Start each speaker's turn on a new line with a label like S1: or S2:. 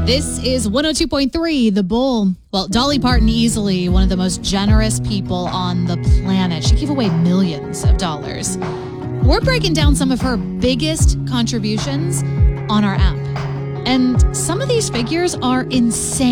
S1: This is 102.3 The Bull. Well, Dolly Parton, easily one of the most generous people on the planet. She gave away millions of dollars. We're breaking down some of her biggest contributions on our app. And some of these figures are insane.